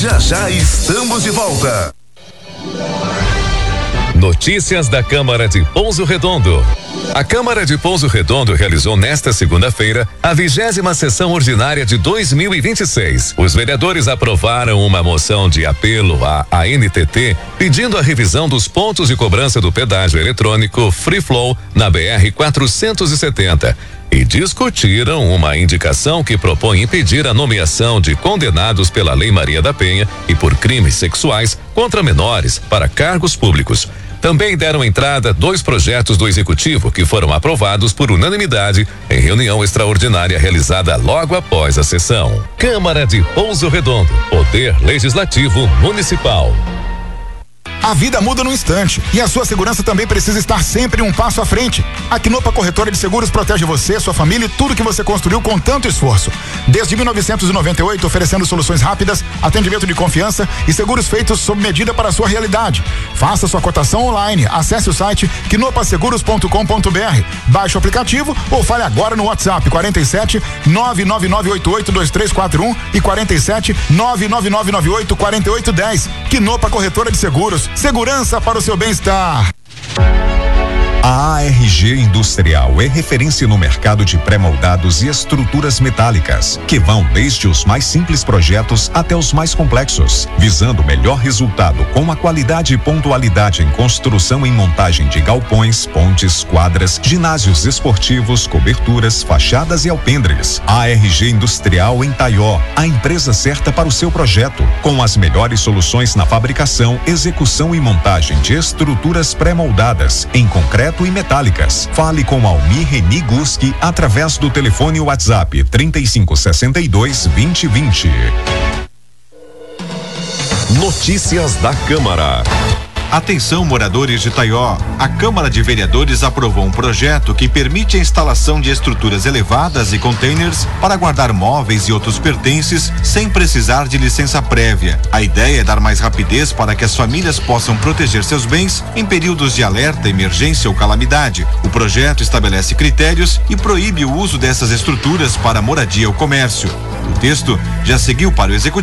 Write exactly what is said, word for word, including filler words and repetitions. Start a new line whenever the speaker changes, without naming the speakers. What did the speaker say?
Já já estamos de volta.
Notícias da Câmara de Pouso Redondo. A Câmara de Pouso Redondo realizou nesta segunda-feira a vigésima sessão ordinária de dois mil e vinte e seis. Os vereadores aprovaram uma moção de apelo à A N T T pedindo a revisão dos pontos de cobrança do pedágio eletrônico Free Flow na B R quatrocentos e setenta. E discutiram uma indicação que propõe impedir a nomeação de condenados pela Lei Maria da Penha e por crimes sexuais contra menores para cargos públicos. Também deram entrada dois projetos do Executivo que foram aprovados por unanimidade em reunião extraordinária realizada logo após a sessão. Câmara de Pouso Redondo, Poder Legislativo Municipal.
A vida muda num instante e a sua segurança também precisa estar sempre um passo à frente. A Quinopa Corretora de Seguros protege você, sua família e tudo que você construiu com tanto esforço. Desde mil novecentos e noventa e oito, oferecendo soluções rápidas, atendimento de confiança e seguros feitos sob medida para a sua realidade. Faça sua cotação online. Acesse o site quinopa seguros ponto com ponto b r. Baixe o aplicativo ou fale agora no WhatsApp quarenta e sete, nove nove nove oito oito dois três quatro um e quarenta e sete, nove nove nove nove oito quatro oito um zero. Quinopa Corretora de Seguros. Segurança para o seu bem-estar.
A A R G Industrial é referência no mercado de pré-moldados e estruturas metálicas, que vão desde os mais simples projetos até os mais complexos, visando o melhor resultado com a qualidade e pontualidade em construção e montagem de galpões, pontes, quadras, ginásios esportivos, coberturas, fachadas e alpendres. A R G Industrial em Taió, a empresa certa para o seu projeto, com as melhores soluções na fabricação, execução e montagem de estruturas pré-moldadas, em concreto e metálicas. Fale com Almir Reni Guski através do telefone WhatsApp trinta e cinco sessenta e dois vinte vinte.
Notícias da Câmara.
Atenção, moradores de Taió. A Câmara de Vereadores aprovou um projeto que permite a instalação de estruturas elevadas e containers para guardar móveis e outros pertences sem precisar de licença prévia. A ideia é dar mais rapidez para que as famílias possam proteger seus bens em períodos de alerta, emergência ou calamidade. O projeto estabelece critérios e proíbe o uso dessas estruturas para moradia ou comércio. O texto já seguiu para o Executivo